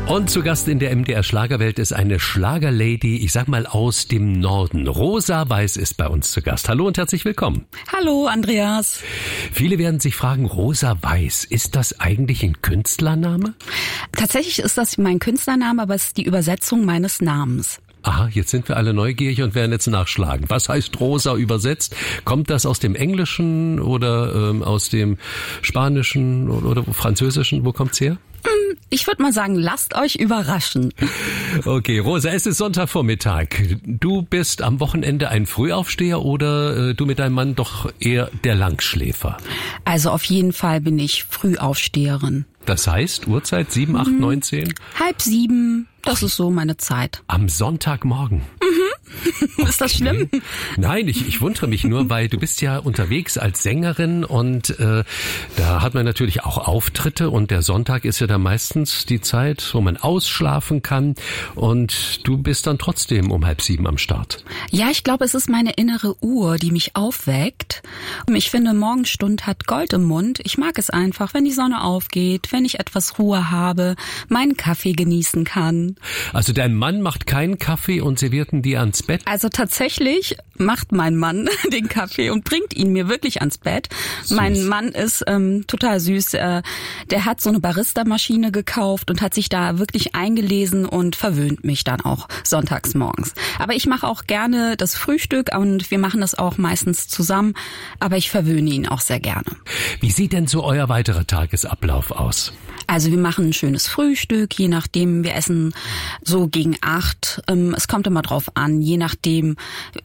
Und zu Gast in der MDR Schlagerwelt ist eine Schlagerlady, ich sag mal aus dem Norden. Rosa Weiß ist bei uns zu Gast. Hallo und herzlich willkommen. Hallo Andreas. Viele werden sich fragen, Rosa Weiß, ist das eigentlich ein Künstlername? Tatsächlich ist das mein Künstlername, aber es ist die Übersetzung meines Namens. Aha, jetzt sind wir alle neugierig und werden jetzt nachschlagen. Was heißt Rosa übersetzt? Kommt das aus dem Englischen oder aus dem Spanischen oder Französischen? Wo kommt's her? Ich würde mal sagen, lasst euch überraschen. Okay, Rosa, es ist Sonntagvormittag. Du bist am Wochenende ein Frühaufsteher oder du mit deinem Mann doch eher der Langschläfer? Also auf jeden Fall bin ich Frühaufsteherin. Das heißt, Uhrzeit 7, 8, 9, 10? 6:30, das ist so meine Zeit. Am Sonntagmorgen? Okay. Ist das schlimm? Nein, ich wundere mich nur, weil du bist ja unterwegs als Sängerin und da hat man natürlich auch Auftritte und der Sonntag ist ja dann meistens die Zeit, wo man ausschlafen kann und du bist dann trotzdem um 6:30 am Start. Ja, ich glaube, es ist meine innere Uhr, die mich aufweckt. Und ich finde, Morgenstund hat Gold im Mund. Ich mag es einfach, wenn die Sonne aufgeht, wenn ich etwas Ruhe habe, meinen Kaffee genießen kann. Also dein Mann macht keinen Kaffee und serviert ihn dir ans Bett? Also tatsächlich macht mein Mann den Kaffee und bringt ihn mir wirklich ans Bett. Süß. Mein Mann ist total süß. Der hat so eine Barista-Maschine gekauft und hat sich da wirklich eingelesen und verwöhnt mich dann auch sonntags morgens. Aber ich mache auch gerne das Frühstück und wir machen das auch meistens zusammen. Aber ich verwöhne ihn auch sehr gerne. Wie sieht denn so euer weiterer Tagesablauf aus? Also wir machen ein schönes Frühstück, je nachdem, wir essen so gegen 8. Es kommt immer drauf an, je nachdem,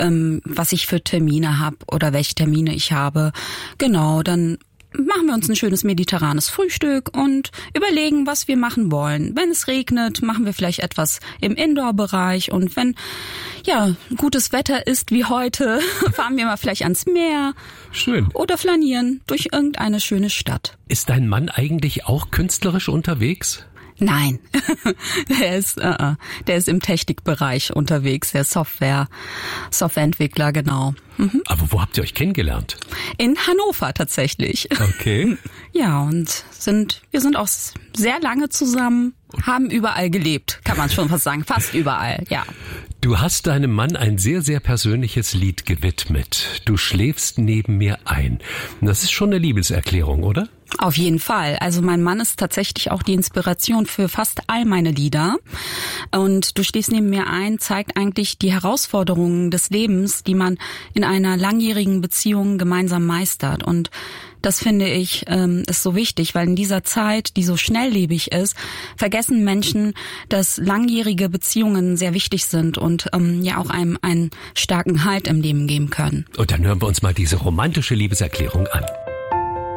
was ich für Termine habe oder welche Termine ich habe. Genau, dann machen wir uns ein schönes mediterranes Frühstück und überlegen, was wir machen wollen. Wenn es regnet, machen wir vielleicht etwas im Indoor-Bereich und wenn gutes Wetter ist wie heute, fahren wir mal vielleicht ans Meer. Schön. Oder flanieren durch irgendeine schöne Stadt. Ist dein Mann eigentlich auch künstlerisch unterwegs? Nein, der ist im Technikbereich unterwegs, der Softwareentwickler, genau. Mhm. Aber wo habt ihr euch kennengelernt? In Hannover tatsächlich. Okay. Ja, und wir sind auch sehr lange zusammen, haben überall gelebt, kann man schon fast sagen, fast überall, ja. Du hast deinem Mann ein sehr, sehr persönliches Lied gewidmet. Du schläfst neben mir ein. Das ist schon eine Liebeserklärung, oder? Auf jeden Fall. Also mein Mann ist tatsächlich auch die Inspiration für fast all meine Lieder. Und Du schläfst neben mir ein zeigt eigentlich die Herausforderungen des Lebens, die man in einer langjährigen Beziehung gemeinsam meistert. Und das finde ich ist so wichtig, weil in dieser Zeit, die so schnelllebig ist, vergessen Menschen, dass langjährige Beziehungen sehr wichtig sind und auch einem einen starken Halt im Leben geben können. Und dann hören wir uns mal diese romantische Liebeserklärung an.